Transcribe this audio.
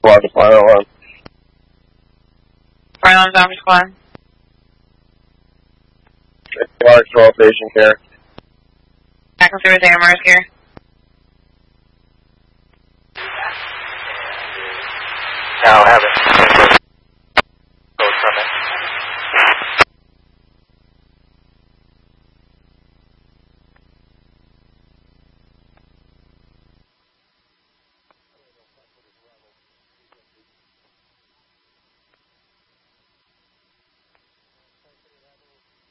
squad to fire alarm. Fire alarm, Zombie Squad. Large 12 patient care. Back and service AMR's here.